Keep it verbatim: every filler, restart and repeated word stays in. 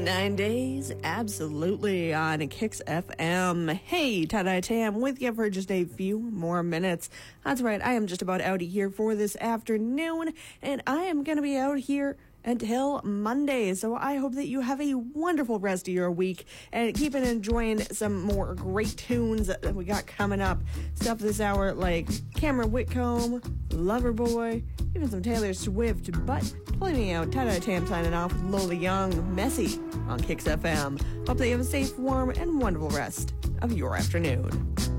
Nine days, absolutely, on Kicks F M. Hey, Tada Tam with you for just a few more minutes. That's right, I am just about out of here for this afternoon, and I am going to be out here until Monday. So I hope that you have a wonderful rest of your week and keep on enjoying some more great tunes that we got coming up. Stuff this hour like Cameron Whitcomb, Loverboy, even some Taylor Swift. But play me out. Tada Tam signing off with Lola Young, Messy on Kicks F M. Hope that you have a safe, warm, and wonderful rest of your afternoon.